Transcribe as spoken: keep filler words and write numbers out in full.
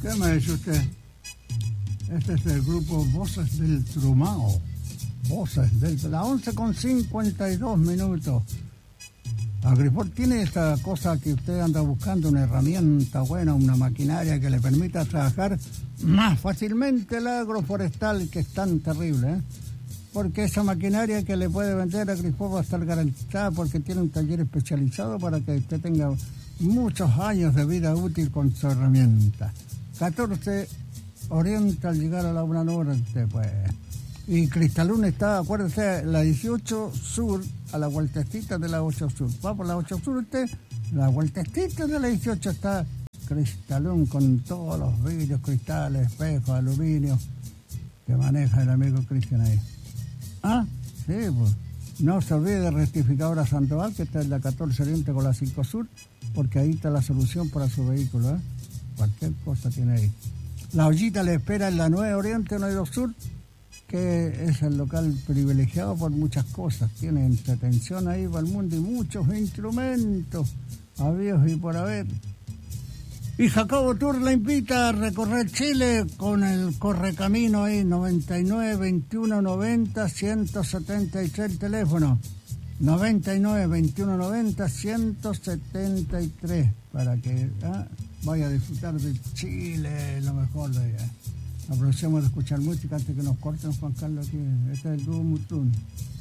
¿Qué me dice usted? Este es el grupo Voces del Trumao. Voces del... La once con cincuenta y dos minutos. Agrifort tiene esta cosa que usted anda buscando, una herramienta buena, una maquinaria que le permita trabajar más fácilmente el agroforestal, que es tan terrible, ¿eh? Porque esa maquinaria que le puede vender a Agrifort va a estar garantizada porque tiene un taller especializado para que usted tenga muchos años de vida útil con su herramienta. catorce Oriente al llegar a la una norte, pues. Y Cristalún está, acuérdese, la dieciocho Sur, a la vueltecita de la ocho Sur. Va por la ocho Sur usted, la vueltecita de la dieciocho está Cristalún con todos los vidrios, cristales, espejos, aluminio, que maneja el amigo Cristian ahí. Ah, sí, pues. No se olvide de rectificadora Sandoval, que está en la catorce Oriente con la cinco Sur, porque ahí está la solución para su vehículo, ¿eh? Cualquier cosa tiene ahí. La Ollita le espera en la nueve Oriente, nueve Sur, que es el local privilegiado por muchas cosas. Tiene entretención ahí para el mundo y muchos instrumentos, habidos y por haber. Y Jacobo Tour la invita a recorrer Chile con el correcamino ahí, noventa y nueve, veintiuno, noventa, ciento setenta y tres el teléfono. noventa y nueve, veintiuno, noventa, ciento setenta y tres, para que ¿ah? vaya a disfrutar de Chile, lo mejor de allá. Aprovechemos de escuchar música antes que nos corten, Juan Carlos, aquí. Este es el dúo Mutrún.